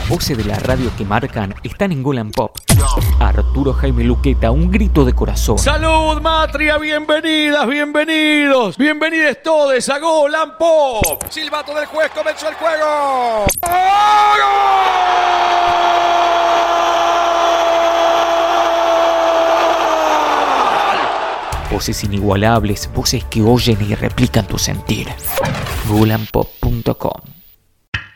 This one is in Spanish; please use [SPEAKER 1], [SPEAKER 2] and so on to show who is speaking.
[SPEAKER 1] Las voces de la radio que marcan están en Golan Pop. Arturo Jaime Luqueta, un grito de corazón.
[SPEAKER 2] ¡Salud, Matria! ¡Bienvenidas, bienvenidos! ¡Bienvenidos todos a Golan Pop! Silbato del juez, comenzó el juego.
[SPEAKER 1] Voces inigualables, voces que oyen y replican tu sentir. Golanpop.com